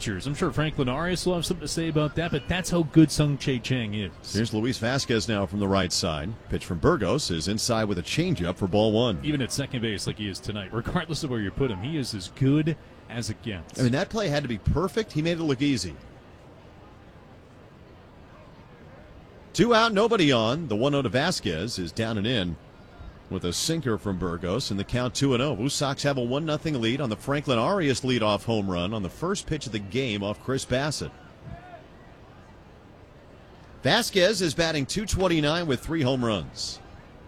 pitchers. I'm sure Franklin Arias will have something to say about that, but that's how good Sung Chae Chang is. Here's Luis Vasquez now from the right side. Pitch from Burgos is inside with a changeup for ball one. Even at second base like he is tonight, regardless of where you put him, he is as good as it gets. I mean, that play had to be perfect. He made it look easy. 2 out, nobody on. The 1-0 to Vasquez is down and in with a sinker from Burgos, and the count 2-0. Blue Sox have a 1-0 lead on the Franklin Arias leadoff home run on the first pitch of the game off Chris Bassett. Vasquez is batting .229 with 3 home runs.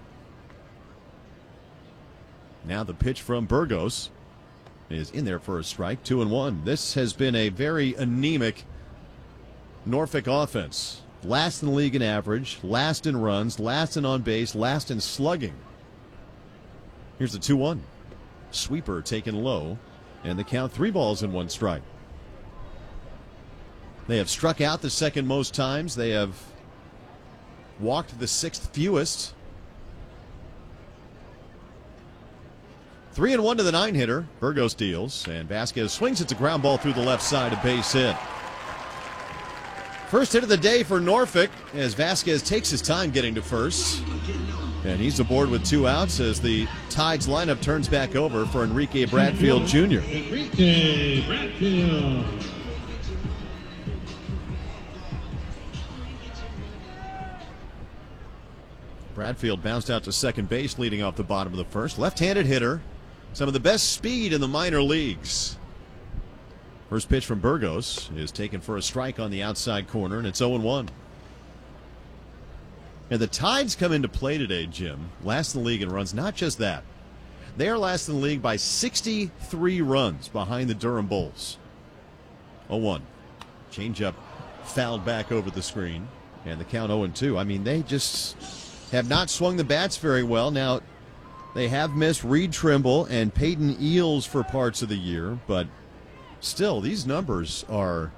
Now the pitch from Burgos is in there for a strike, 2-1. This has been a very anemic Norfolk offense. Last in the league in average, last in runs, last in on base, last in slugging. Here's the 2-1. Sweeper taken low, and the count 3 balls and 1 strike. They have struck out the second most times. They have walked the 6th fewest. 3-1 to the 9-hitter. Burgos deals, and Vasquez swings it to ground ball through the left side, a base hit. First hit of the day for Norfolk as Vasquez takes his time getting to first. And he's aboard with 2 outs as the Tides lineup turns back over for Enrique Bradfield Jr. Enrique Bradfield. Bradfield bounced out to second base leading off the bottom of the first. Left-handed hitter. Some of the best speed in the minor leagues. First pitch from Burgos is taken for a strike on the outside corner, and it's 0-1. And the Tides come into play today, Jim. Last in the league in runs. Not just that. They are last in the league by 63 runs behind the Durham Bulls. 0-1. Changeup fouled back over the screen. And the count 0-2. I mean, they just have not swung the bats very well. Now, they have missed Reed Trimble and Peyton Eales for parts of the year, but still, these numbers are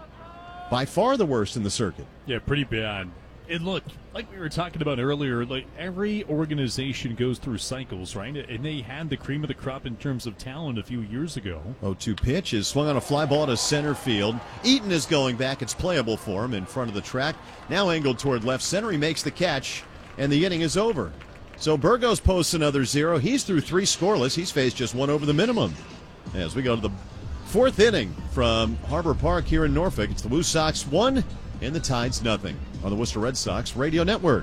by far the worst in the circuit. Yeah, pretty bad. And look, like we were talking about earlier, like every organization goes through cycles, right? And they had the cream of the crop in terms of talent a few years ago. 0-2 pitch is swung on a fly ball to center field. Eaton is going back. It's playable for him in front of the track. Now angled toward left center. He makes the catch, and the inning is over. So Burgos posts another 0. He's through 3 scoreless. He's faced just 1 over the minimum. As we go to the 4th inning from Harbor Park here in Norfolk, it's the Blue Sox 1 and the Tides nothing on the Worcester Red Sox Radio Network.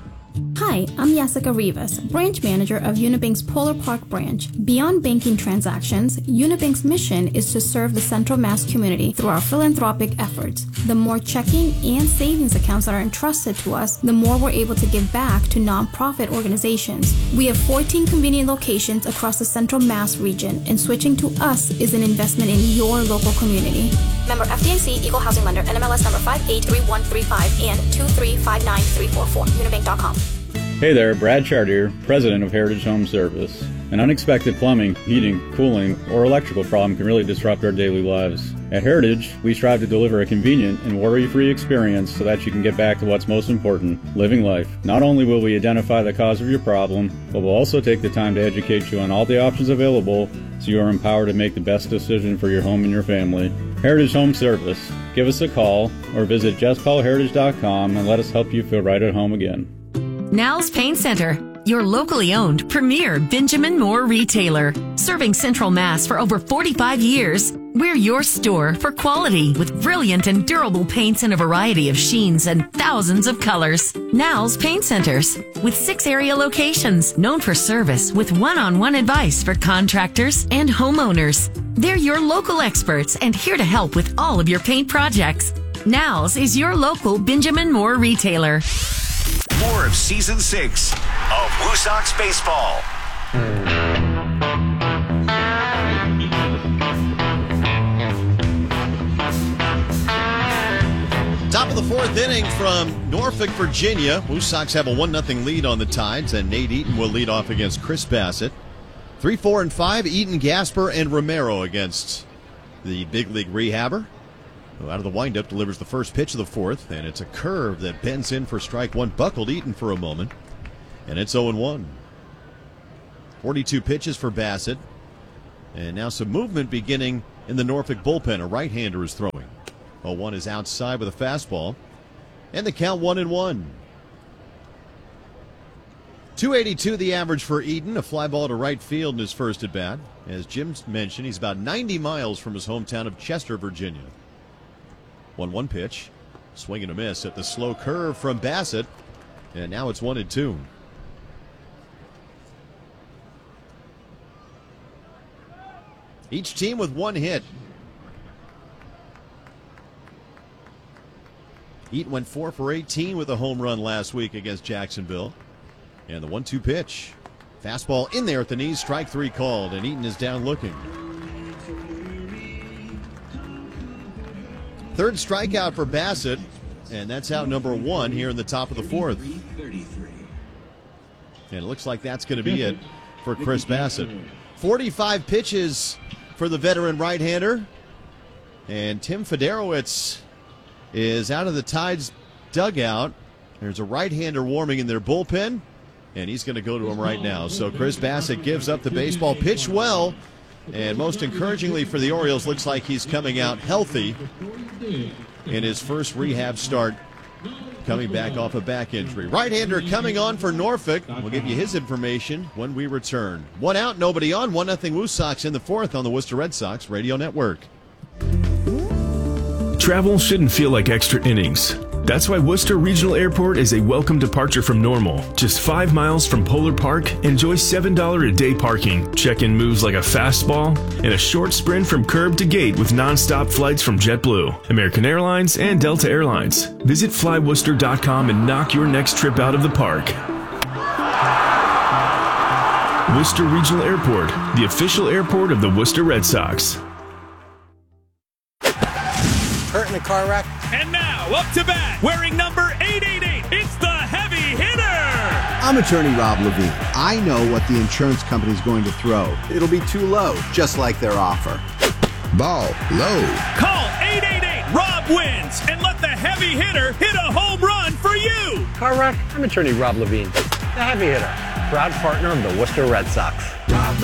Hi, I'm Jessica Rivas, branch manager of Unibank's Polar Park branch. Beyond banking transactions, Unibank's mission is to serve the Central Mass community through our philanthropic efforts. The more checking and savings accounts that are entrusted to us, the more we're able to give back to nonprofit organizations. We have 14 convenient locations across the Central Mass region, and switching to us is an investment in your local community. Member FDIC, Equal Housing Lender, NMLS number 583135 and 2359344, unibank.com. Hey there, Brad Chartier, president of Heritage Home Service. An unexpected plumbing, heating, cooling, or electrical problem can really disrupt our daily lives. At Heritage, we strive to deliver a convenient and worry-free experience so that you can get back to what's most important, living life. Not only will we identify the cause of your problem, but we'll also take the time to educate you on all the options available so you are empowered to make the best decision for your home and your family. Heritage Home Service. Give us a call or visit justcallheritage.com and let us help you feel right at home again. Now's Paint Center, your locally owned premier Benjamin Moore retailer. Serving Central Mass for over 45 years, we're your store for quality with brilliant and durable paints in a variety of sheens and thousands of colors. Now's Paint Centers, with 6 area locations, known for service with one-on-one advice for contractors and homeowners. They're your local experts and here to help with all of your paint projects. Now's is your local Benjamin Moore retailer. More of Season 6 of Blue Sox Baseball. Top of the 4th inning from Norfolk, Virginia. Blue Sox have a 1-0 lead on the Tides, and Nate Eaton will lead off against Chris Bassett. 3, 4, and 5, Eaton, Gasper, and Romero against the big league rehabber. Out of the windup delivers the first pitch of the 4th, and it's a curve that bends in for strike 1. Buckled Eaton for a moment, and it's 0-1. 42 pitches for Bassett, and now some movement beginning in the Norfolk bullpen. A right-hander is throwing. 0-1 is outside with a fastball. And the count 1-1. 282 the average for Eaton. A fly ball to right field in his first at bat. As Jim mentioned, he's about 90 miles from his hometown of Chester, Virginia. 1-1 pitch. Swing and a miss at the slow curve from Bassett. And now it's 1-2. Each team with one hit. Eaton went 4 for 18 with a home run last week against Jacksonville. And the 1-2 pitch. Fastball in there at the knees. Strike 3 called, and Eaton is down looking. Third strikeout for Bassett, and that's out number 1 here in the top of the 4th. And it looks like that's going to be it for Chris Bassett. 45 pitches for the veteran right-hander. And Tim Federowicz is out of the Tide's dugout. There's a right-hander warming in their bullpen, and he's going to go to him right now. So Chris Bassett gives up the baseball, pitched well, and most encouragingly for the Orioles, looks like he's coming out healthy in his first rehab start, coming back off a back injury. Right-hander coming on for Norfolk. We'll give you his information when we return. 1 out, nobody on. 1-0 Woo Sox in the 4th on the Worcester Red Sox Radio Network. Travel shouldn't feel like extra innings. That's why Worcester Regional Airport is a welcome departure from normal. Just 5 miles from Polar Park, enjoy $7 a day parking, check-in moves like a fastball, and a short sprint from curb to gate with non-stop flights from JetBlue, American Airlines, and Delta Airlines. Visit flyworcester.com and knock your next trip out of the park. Worcester Regional Airport, the official airport of the Worcester Red Sox. Hurt in a car wreck. And now, up to bat, wearing number 888, it's the heavy hitter! I'm attorney Rob Levine. I know what the insurance company's going to throw. It'll be too low, just like their offer. Ball low. Call 888-ROB wins and let the heavy hitter hit a home run for you! Car wreck? I'm attorney Rob Levine. The heavy hitter. Proud partner of the Worcester Red Sox.